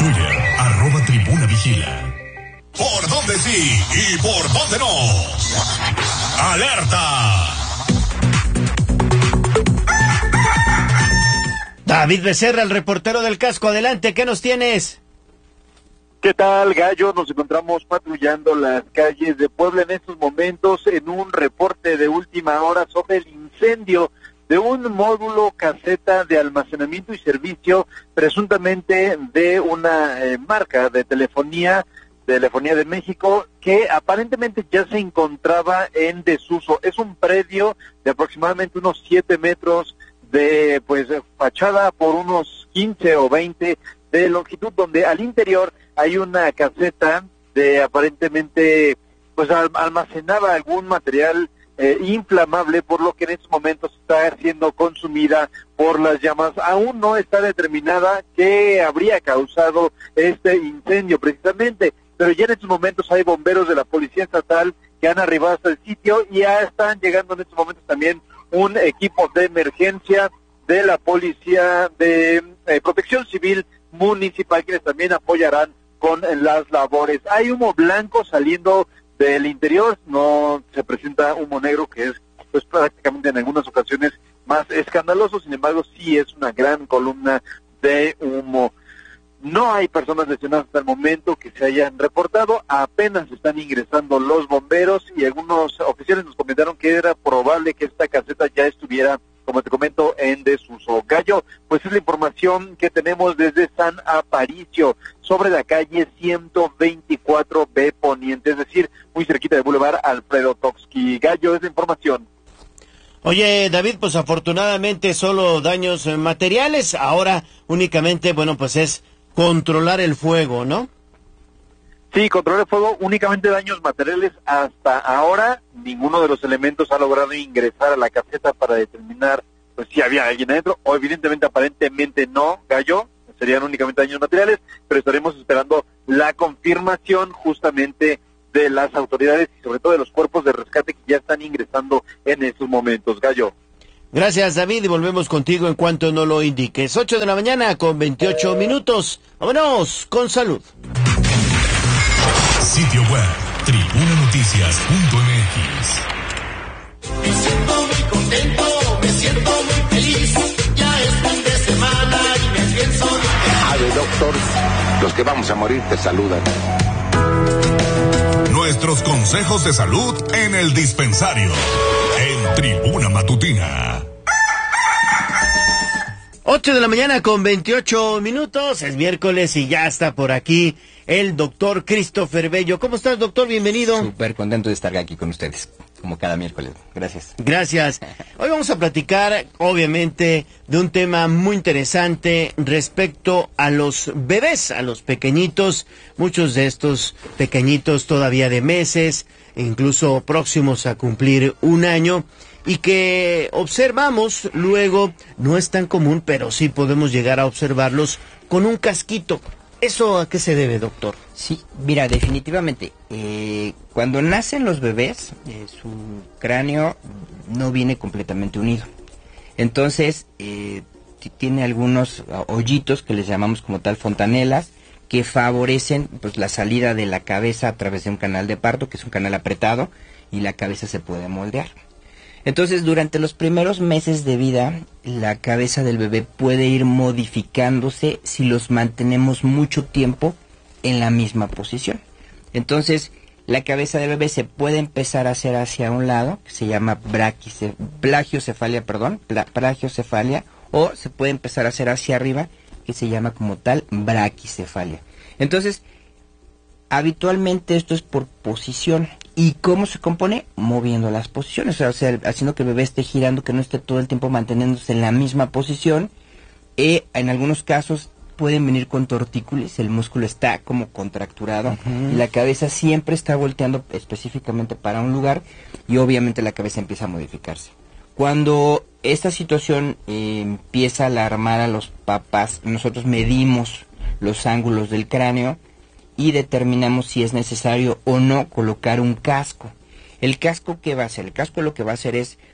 Twitter, @tribunavigila. ¿Por dónde sí y por dónde no? ¡Alerta! David Becerra, el reportero del casco, adelante, ¿qué nos tienes? ¿Qué tal, Gallo? Nos encontramos patrullando las calles de Puebla en estos momentos en un reporte de última hora sobre el incendio de un módulo caseta de almacenamiento y servicio, presuntamente de una marca de telefonía de México, que aparentemente ya se encontraba en desuso. Es un predio de aproximadamente unos 7 metros de fachada por unos 15 o 20 de longitud, donde al interior hay una caseta de aparentemente almacenaba algún material inflamable, por lo que en estos momentos está siendo consumida por las llamas. Aún no está determinada qué habría causado este incendio precisamente, pero ya en estos momentos hay bomberos de la Policía Estatal que han arribado hasta el sitio y ya están llegando en estos momentos también un equipo de emergencia de la Policía de Protección Civil Municipal, quienes también apoyarán con las labores. Hay humo blanco saliendo del interior, no se presenta humo negro, que es prácticamente en algunas ocasiones más escandaloso. Sin embargo, sí es una gran columna de humo. No hay personas lesionadas hasta el momento que se hayan reportado, apenas están ingresando los bomberos y algunos oficiales nos comentaron que era probable que esta caseta ya estuviera, como te comento, en desuso. Gallo, pues es la información que tenemos desde San Aparicio, sobre la calle 124B Poniente, es decir, muy cerquita del Boulevard Alfredo Toksky. Gallo, es la información. Oye, David, pues afortunadamente solo daños materiales, ahora únicamente, pues es controlar el fuego, ¿no? Sí, controlar el fuego, únicamente daños materiales. Hasta ahora, ninguno de los elementos ha logrado ingresar a la caseta para determinar si había alguien adentro, o evidentemente, aparentemente no, Gallo, serían únicamente daños materiales, pero estaremos esperando la confirmación justamente de las autoridades y sobre todo de los cuerpos de rescate que ya están ingresando en estos momentos, Gallo. Gracias, David, y volvemos contigo en cuanto no lo indiques. 8 de la mañana con 28 minutos. Vámonos con salud. Sitio web, tribunanoticias.mx. Me siento muy contento, me siento muy feliz. Ya es fin de semana y me pienso bien. Ave, doctor, los que vamos a morir te saludan. Nuestros consejos de salud en el dispensario, en Tribuna Matutina. 8 de la mañana con 28 minutos, es miércoles y ya está por aquí el doctor Christopher Bello. ¿Cómo estás, doctor? Bienvenido. Súper contento de estar aquí con ustedes, como cada miércoles. Gracias. Gracias. Hoy vamos a platicar, obviamente, de un tema muy interesante respecto a los bebés, a los pequeñitos. Muchos de estos pequeñitos todavía de meses, incluso próximos a cumplir un año, y que observamos luego, no es tan común, pero sí podemos llegar a observarlos con un casquito. ¿Eso a qué se debe, doctor? Sí, mira, definitivamente, cuando nacen los bebés, su cráneo no viene completamente unido. Entonces, tiene algunos hoyitos que les llamamos como tal fontanelas, que favorecen la salida de la cabeza a través de un canal de parto, que es un canal apretado, y la cabeza se puede moldear. Entonces, durante los primeros meses de vida, la cabeza del bebé puede ir modificándose si los mantenemos mucho tiempo en la misma posición. Entonces, la cabeza del bebé se puede empezar a hacer hacia un lado, que se llama plagiocefalia, o se puede empezar a hacer hacia arriba, que se llama como tal braquicefalia. Entonces, habitualmente esto es por posición. ¿Y cómo se compone? Moviendo las posiciones, o sea, haciendo que el bebé esté girando, que no esté todo el tiempo manteniéndose en la misma posición. En algunos casos pueden venir con tortícolis, el músculo está como contracturado, y la cabeza siempre está volteando específicamente para un lugar, y obviamente la cabeza empieza a modificarse. Cuando esta situación empieza a alarmar a los papás, nosotros medimos los ángulos del cráneo, y determinamos si es necesario o no colocar un casco. ¿El casco qué va a hacer? El casco lo que va a hacer es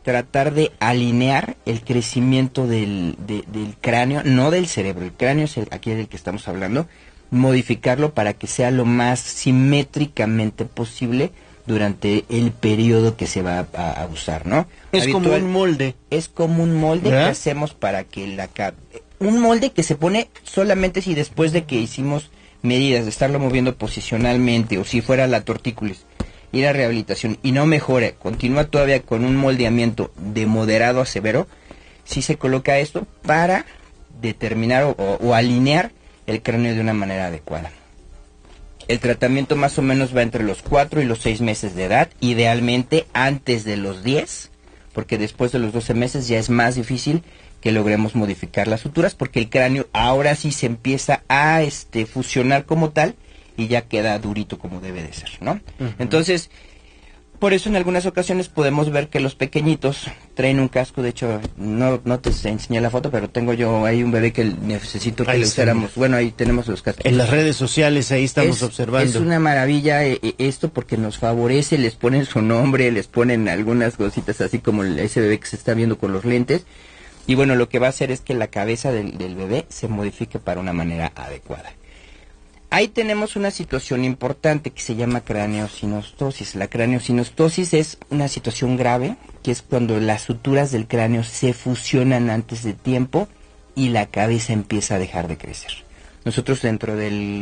tratar de alinear el crecimiento del cráneo, no del cerebro. El cráneo es aquí del que estamos hablando, modificarlo para que sea lo más simétricamente posible durante el periodo que se va a usar, ¿no? Es como un molde. Es como un molde que hacemos para que un molde que se pone solamente si después de que hicimos medidas de estarlo moviendo posicionalmente, o si fuera la tortícolis y la rehabilitación y no mejora, continúa todavía con un moldeamiento de moderado a severo, sí se coloca esto para determinar o alinear el cráneo de una manera adecuada. El tratamiento más o menos va entre los 4 y los 6 meses de edad, idealmente antes de los 10, porque después de los 12 meses ya es más difícil que logremos modificar las suturas, porque el cráneo ahora sí se empieza a fusionar como tal y ya queda durito como debe de ser, ¿no? Entonces, por eso en algunas ocasiones podemos ver que los pequeñitos traen un casco. De hecho, no te enseñé la foto, pero tengo yo ahí un bebé que necesito que le usáramos. Bueno, ahí tenemos los cascos. En las redes sociales ahí estamos observando. Es una maravilla esto, porque nos favorece, les ponen su nombre, les ponen algunas cositas así como ese bebé que se está viendo con los lentes. Y bueno, lo que va a hacer es que la cabeza del bebé se modifique para una manera adecuada. Ahí tenemos una situación importante que se llama craneosinostosis. La craneosinostosis es una situación grave, que es cuando las suturas del cráneo se fusionan antes de tiempo y la cabeza empieza a dejar de crecer. Nosotros dentro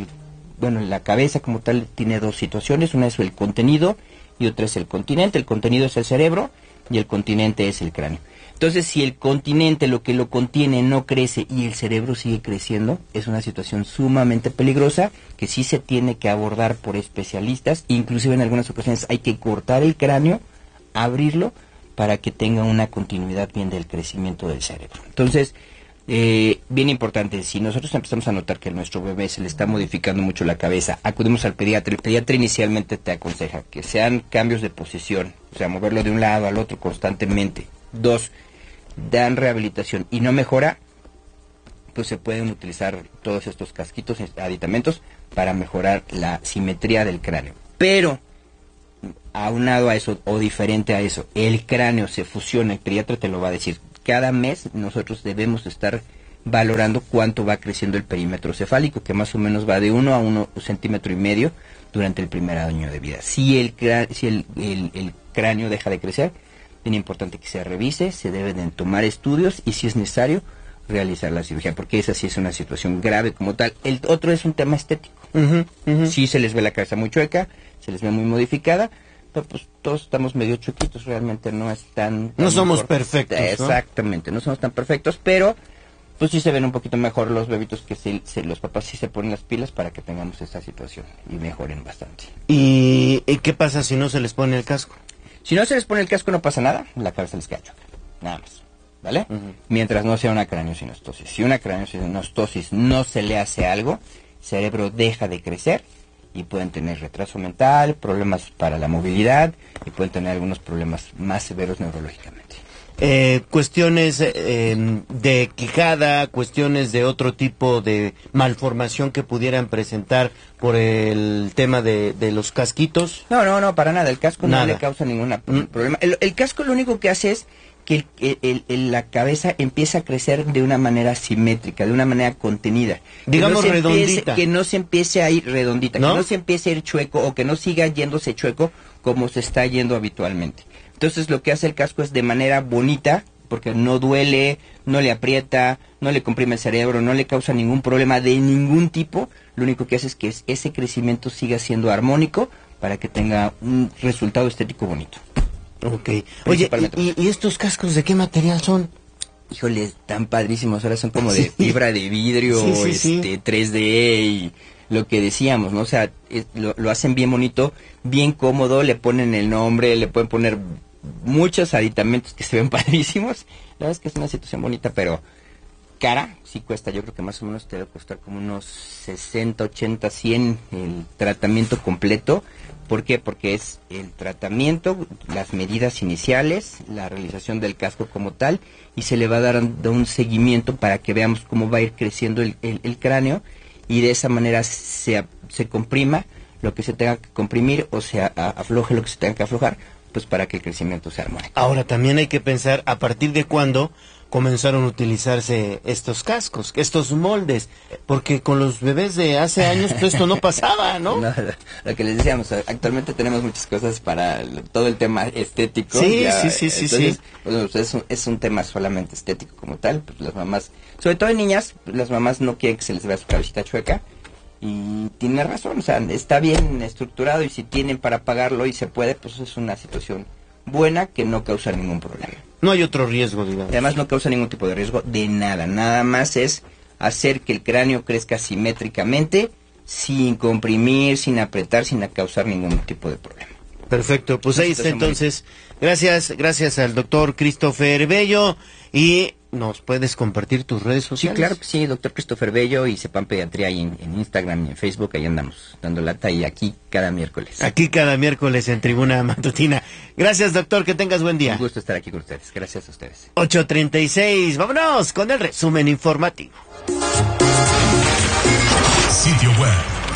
la cabeza como tal tiene dos situaciones. Una es el contenido y otra es el continente. El contenido es el cerebro y el continente es el cráneo. Entonces, si el continente, lo que lo contiene, no crece y el cerebro sigue creciendo, es una situación sumamente peligrosa que sí se tiene que abordar por especialistas. Inclusive en algunas ocasiones hay que cortar el cráneo, abrirlo, para que tenga una continuidad bien del crecimiento del cerebro. Entonces, bien importante, si nosotros empezamos a notar que a nuestro bebé se le está modificando mucho la cabeza, acudimos al pediatra. El pediatra inicialmente te aconseja que sean cambios de posición, o sea, moverlo de un lado al otro constantemente. 2, dan rehabilitación y no mejora, pues se pueden utilizar todos estos casquitos, aditamentos, para mejorar la simetría del cráneo. Pero, aunado a eso, o diferente a eso, el cráneo se fusiona, el pediatra te lo va a decir. Cada mes nosotros debemos estar valorando cuánto va creciendo el perímetro cefálico, que más o menos va de 1 a 1,5 centímetros durante el primer año de vida. Si el cráneo deja de crecer, bien importante que se revise, se deben de tomar estudios y si es necesario realizar la cirugía, porque esa sí es una situación grave como tal. El otro es un tema estético. Sí se les ve la cabeza muy chueca, se les ve muy modificada, pero pues todos estamos medio chuequitos, realmente no es tan no somos perfectos, ¿no? Exactamente, no somos tan perfectos, pero pues sí se ven un poquito mejor los bebitos, que los papás sí se ponen las pilas para que tengamos esta situación y mejoren bastante. ¿Y qué pasa si no se les pone el casco? Si no se les pone el casco no pasa nada, la cabeza les queda chueca, nada más, ¿vale? Mientras no sea una craneosinostosis. Si una craneosinostosis no se le hace algo, el cerebro deja de crecer y pueden tener retraso mental, problemas para la movilidad y pueden tener algunos problemas más severos neurológicamente. Cuestiones de quijada, cuestiones de otro tipo de malformación que pudieran presentar por el tema de los casquitos. No, para nada, el casco nada. No le causa ningún problema. El casco lo único que hace es que la cabeza empieza a crecer de una manera simétrica, de una manera contenida. Digamos redondita. Que no se empiece a ir redondita, ¿no? Que no se empiece a ir chueco o que no siga yéndose chueco como se está yendo habitualmente. Entonces lo que hace el casco es de manera bonita, porque no duele, no le aprieta, no le comprime el cerebro, no le causa ningún problema de ningún tipo. Lo único que hace es que ese crecimiento siga siendo armónico para que tenga un resultado estético bonito. Ok. Oye, ¿y estos cascos de qué material son? Híjole, están padrísimos. Ahora son como de fibra de vidrio, sí. 3D y lo que decíamos, ¿no? O sea, lo hacen bien bonito, bien cómodo, le ponen el nombre, le pueden poner muchos aditamentos que se ven padrísimos. La verdad es que es una situación bonita, pero cara, sí cuesta. Yo creo que más o menos te debe costar como unos 60, 80, 100 el tratamiento completo. ¿Por qué? Porque es el tratamiento, las medidas iniciales, la realización del casco como tal, y se le va a dar un seguimiento para que veamos cómo va a ir creciendo el cráneo, y de esa manera se comprima lo que se tenga que comprimir o se afloje lo que se tenga que aflojar pues para que el crecimiento sea armónico. Ahora también hay que pensar a partir de cuándo comenzaron a utilizarse estos cascos, estos moldes, porque con los bebés de hace años pues esto no pasaba, ¿no? No, lo que les decíamos, actualmente tenemos muchas cosas para todo el tema estético. Sí, ya, sí. Entonces, pues, es un tema solamente estético como tal, pues las mamás, sobre todo en niñas, las mamás no quieren que se les vea su cabecita chueca, y tiene razón, o sea, está bien estructurado, y si tienen para pagarlo y se puede, pues es una situación buena que no causa ningún problema. No hay otro riesgo, digamos. Además no causa ningún tipo de riesgo de nada, nada más es hacer que el cráneo crezca simétricamente, sin comprimir, sin apretar, sin causar ningún tipo de problema. Perfecto, pues ahí está entonces. Gracias al doctor Christopher Bello. Y nos puedes compartir tus redes sociales. Sí, claro que sí, doctor Christopher Bello y Sepan Pediatría ahí en Instagram y en Facebook, ahí andamos dando lata y aquí cada miércoles. Aquí cada miércoles en Tribuna Matutina. Gracias, doctor, que tengas buen día. Un gusto estar aquí con ustedes, gracias a ustedes. 8:36, vámonos con el resumen informativo. Sitio web,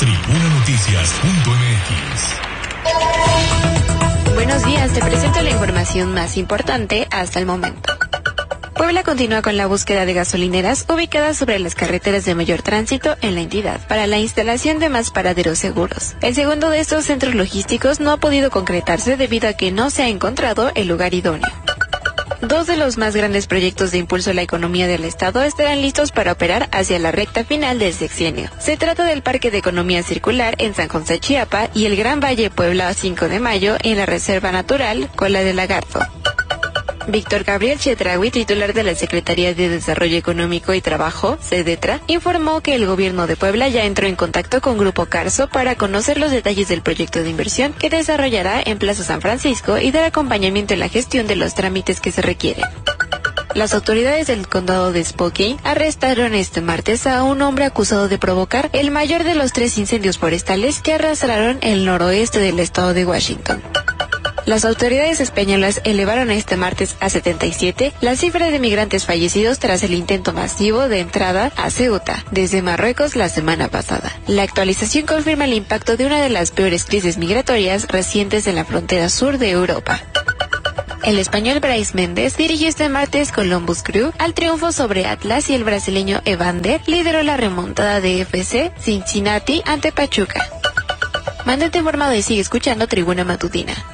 tribunanoticias.mx. Buenos días, te presento la información más importante hasta el momento. Puebla continúa con la búsqueda de gasolineras ubicadas sobre las carreteras de mayor tránsito en la entidad para la instalación de más paraderos seguros. El segundo de estos centros logísticos no ha podido concretarse debido a que no se ha encontrado el lugar idóneo. Dos de los más grandes proyectos de impulso a la economía del estado estarán listos para operar hacia la recta final del sexenio. Se trata del Parque de Economía Circular en San José, Chiapa, y el Gran Valle Puebla 5 de Mayo en la Reserva Natural Cola de Lagarto. Víctor Gabriel Chedraui, titular de la Secretaría de Desarrollo Económico y Trabajo, SEDETRA, informó que el gobierno de Puebla ya entró en contacto con Grupo Carso para conocer los detalles del proyecto de inversión que desarrollará en Plaza San Francisco y dar acompañamiento en la gestión de los trámites que se requieren. Las autoridades del condado de Spokane arrestaron este martes a un hombre acusado de provocar el mayor de los 3 incendios forestales que arrasaron el noroeste del estado de Washington. Las autoridades españolas elevaron este martes a 77 la cifra de migrantes fallecidos tras el intento masivo de entrada a Ceuta desde Marruecos la semana pasada. La actualización confirma el impacto de una de las peores crisis migratorias recientes en la frontera sur de Europa. El español Brais Méndez dirigió este martes Columbus Crew al triunfo sobre Atlas y el brasileño Evander lideró la remontada de FC Cincinnati ante Pachuca. Mantente informado y sigue escuchando Tribuna Matutina.